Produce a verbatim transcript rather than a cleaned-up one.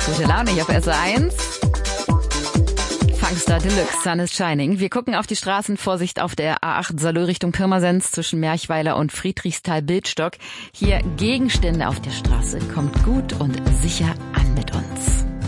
Gute Laune hier auf S eins. Funkstar Deluxe, Sun is Shining. Wir gucken auf die Straßen. Vorsicht auf der A acht Salö Richtung Pirmasens zwischen Merchweiler und Friedrichsthal-Bildstock. Hier Gegenstände auf der Straße. Kommt gut und sicher an mit uns.